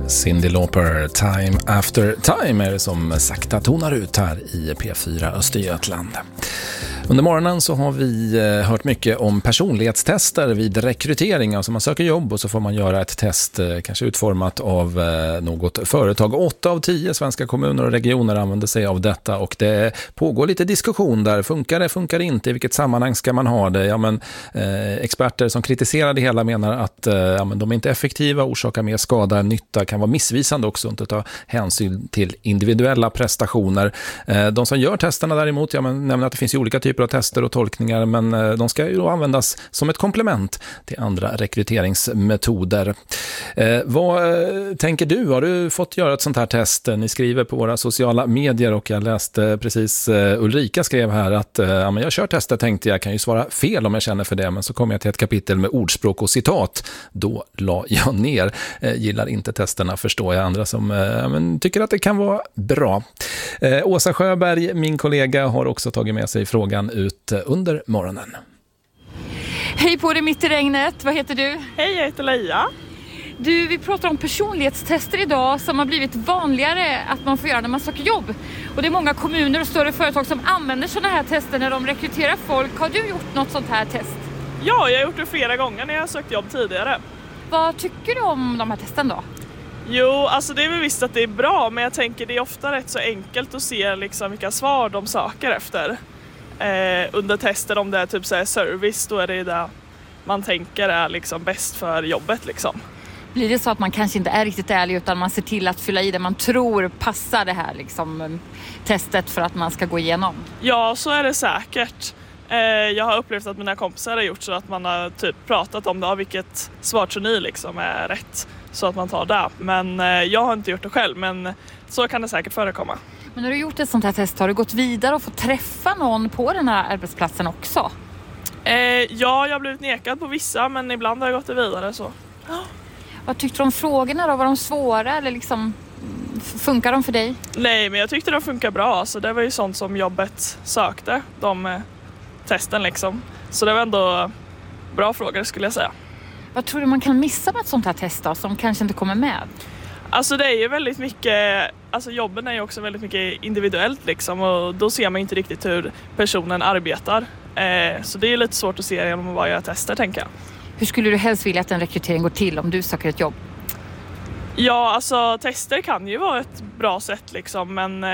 Cyndi Lauper, Time After Time är det som sakta tonar ut här i P4 Östergötland. Under morgonen så har vi hört mycket om personlighetstester vid rekrytering. Alltså man söker jobb och så får man göra ett test, kanske utformat av något företag. 8 av 10 svenska kommuner och regioner använder sig av detta och det pågår lite diskussion där. Funkar det, funkar det inte? I vilket sammanhang ska man ha det? Ja, men, experter som kritiserar det hela menar att men de är inte effektiva, orsakar mer skada än nytta, kan vara missvisande också, inte ta hänsyn till individuella prestationer. De som gör testerna däremot, nämner att det finns ju olika typer av tester och tolkningar, men de ska ju då användas som ett komplement till andra rekryteringsmetoder. Vad tänker du? Har du fått göra ett sånt här test? Ni skriver på våra sociala medier och jag läste precis Ulrika skrev här att men jag kör testet, tänkte jag kan ju svara fel om jag känner för det, men så kom jag till ett kapitel med ordspråk och citat. Då la jag ner. Gillar inte testerna, förstår jag. Andra som tycker att det kan vara bra. Åsa Sjöberg, min kollega, har också tagit med sig frågan ut under morgonen. Hej på dig mitt i regnet, vad heter du? Hej, jag heter Leia. Du, vi pratar om personlighetstester idag som har blivit vanligare att man får göra när man söker jobb. Och det är många kommuner och större företag som använder sådana här tester när de rekryterar folk. Har du gjort något sånt här test? Ja, jag har gjort det flera gånger när jag har sökt jobb tidigare. Vad tycker du om de här testen då? Jo, alltså det är väl visst att det är bra, men jag tänker det är ofta rätt så enkelt att se liksom vilka svar de söker efter. Under testen, om det är typ så här service, då är det där man tänker är liksom bäst för jobbet liksom. Blir det så att man kanske inte är riktigt ärlig utan man ser till att fylla i det man tror passar det här liksom, testet för att man ska gå igenom? Ja, så är det säkert. Jag har upplevt att mina kompisar har gjort så att man har typ pratat om det, vilket svar tror ni liksom är rätt, så att man tar det. Men jag har inte gjort det själv, men så kan det säkert förekomma. Men när du gjort ett sånt här test, har du gått vidare och fått träffa någon på den här arbetsplatsen också? Ja, jag har blivit nekad på vissa, men ibland har jag gått vidare så. Vad tyckte du om frågorna då? Var de svåra eller liksom, funkar de för dig? Nej, men jag tyckte de funkar bra. Så det var ju sånt som jobbet sökte, de testen liksom. Så det var ändå bra frågor skulle jag säga. Vad tror du man kan missa med ett sånt här test då, som kanske inte kommer med? Alltså det är ju väldigt mycket, alltså jobben är ju också väldigt mycket individuellt liksom, och då ser man inte riktigt hur personen arbetar. Så det är lite svårt att se genom att bara göra tester, tänker jag. Hur skulle du helst vilja att en rekrytering går till om du söker ett jobb? Ja, alltså tester kan ju vara ett bra sätt liksom, men